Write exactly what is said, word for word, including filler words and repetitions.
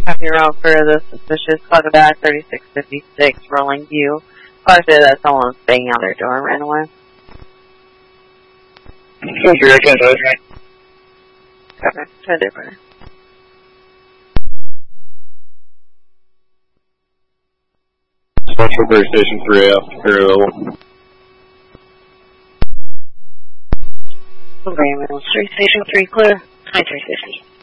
Copy route for the suspicious Cloudback thirty-six fifty-six rolling view. Probably that someone's banging out their door and ran away. Copy, I can't die. Copy, try different. Special Base Station three F, carrier level. Raymond, three Station three clear. Hi, three fifty.